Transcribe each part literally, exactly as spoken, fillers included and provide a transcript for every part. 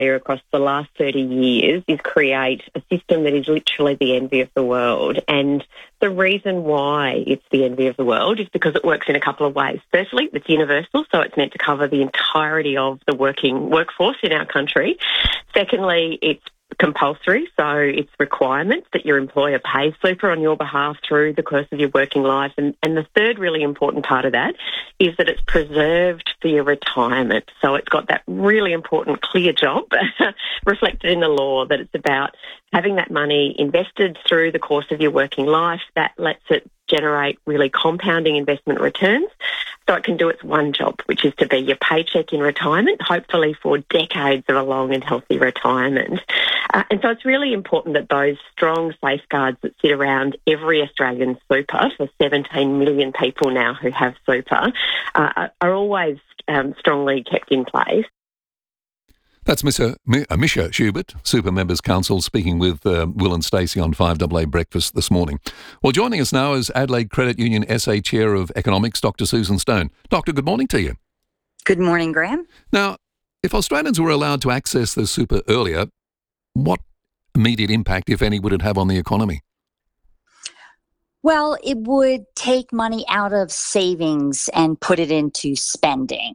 across the last thirty years is create a system that is literally the envy of the world. And the reason why it's the envy of the world is because it works in a couple of ways. Firstly, it's universal, so it's meant to cover the entirety of the working workforce in our country. Secondly, it's compulsory, so it's requirements that your employer pays super on your behalf through the course of your working life. And, and the third really important part of that is that it's preserved for your retirement. So it's got that really important clear job reflected in the law that it's about having that money invested through the course of your working life. That lets it generate really compounding investment returns. So it can do its one job, which is to be your paycheck in retirement, hopefully for decades of a long and healthy retirement. Uh, and so it's really important that those strong safeguards that sit around every Australian super, for seventeen million people now who have super, uh, are always um, strongly kept in place. That's Misha, Misha Schubert, Super Members Council, speaking with uh, Will and Stacey on five A A Breakfast this morning. Well, joining us now is Adelaide Credit Union S A Chair of Economics, Doctor Susan Stone. Doctor, good morning to you. Good morning, Graham. Now, if Australians were allowed to access the super earlier, what immediate impact, if any, would it have on the economy? Well, it would take money out of savings and put it into spending.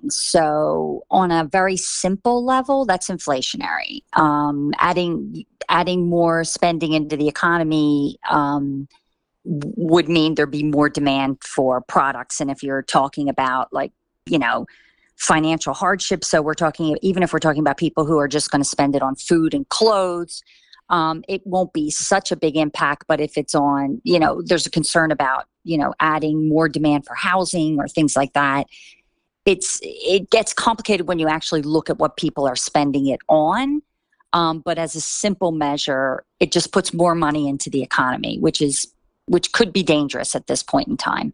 So on a very simple level, that's inflationary. Um, adding adding more spending into the economy um, would mean there'd be more demand for products. And if you're talking about like, you know, financial hardship, so we're talking, even if we're talking about people who are just going to spend it on food and clothes, Um, it won't be such a big impact, but if it's on, you know, there's a concern about, you know, adding more demand for housing or things like that. It's, it gets complicated when you actually look at what people are spending it on. Um, but as a simple measure, it just puts more money into the economy, which is, which could be dangerous at this point in time.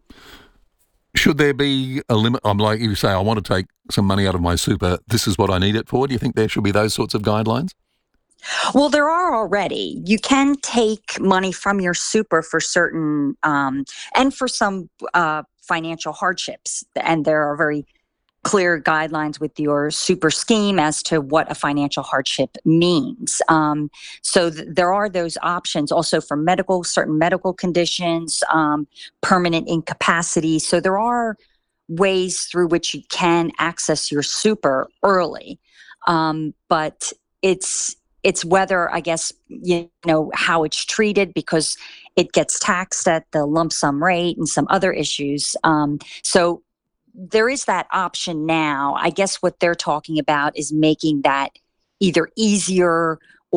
Should there be a limit? I'm like you say, I want to take some money out of my super. This is what I need it for. Do you think there should be those sorts of guidelines? Well, there are already. You can take money from your super for certain, um, and for some uh, financial hardships. And there are very clear guidelines with your super scheme as to what a financial hardship means. Um, so th- there are those options also for medical, certain medical conditions, um, permanent incapacity. So there are ways through which you can access your super early. Um, but it's It's whether, I guess, you know, how it's treated, because it gets taxed at the lump sum rate and some other issues. Um, so there is that option now. I guess what they're talking about is making that either easier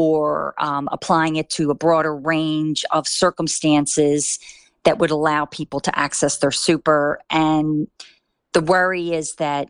or um, applying it to a broader range of circumstances that would allow people to access their super. And the worry is that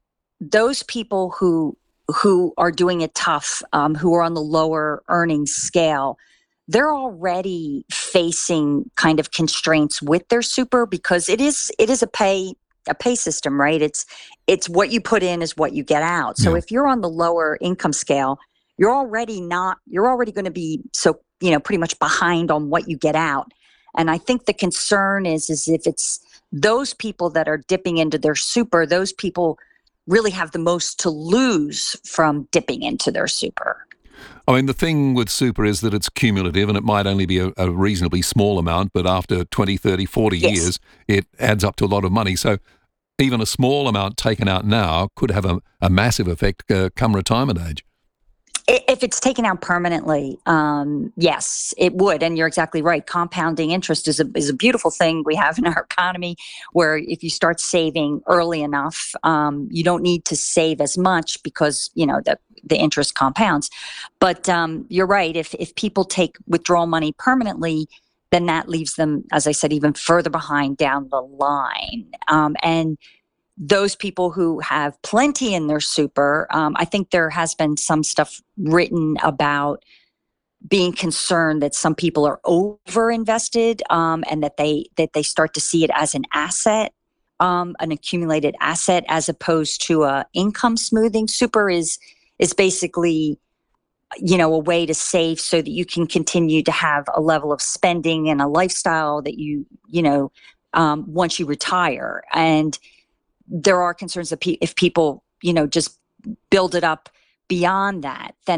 those people who who are doing it tough, um, who are on the lower earnings scale, they're already facing kind of constraints with their super, because it is it is a pay a pay system, right? It's it's what you put in is what you get out. So Yeah. if you're on the lower income scale, you're already not you're already going to be so you know pretty much behind on what you get out. And I think the concern is is if it's those people that are dipping into their super, those people really have the most to lose from dipping into their super. I mean, the thing with super is that it's cumulative and it might only be a, a reasonably small amount, but after twenty, thirty, forty Yes. years, it adds up to a lot of money. So even a small amount taken out now could have a, a massive effect uh, come retirement age. If it's taken out permanently, um, yes, it would. And you're exactly right. Compounding interest is a is a beautiful thing we have in our economy, where if you start saving early enough, um, you don't need to save as much because, you know, the, the interest compounds. But um, you're right. If, if people take withdrawal money permanently, then that leaves them, as I said, even further behind down the line. Um, and those people who have plenty in their super, um, I think there has been some stuff written about being concerned that some people are over invested, um, and that they that they start to see it as an asset, um, an accumulated asset, as opposed to a income smoothing. Super is is basically, you know, a way to save so that you can continue to have a level of spending and a lifestyle that you you know um, once you retire. And there are concerns that pe- if people, you know, just build it up beyond that, then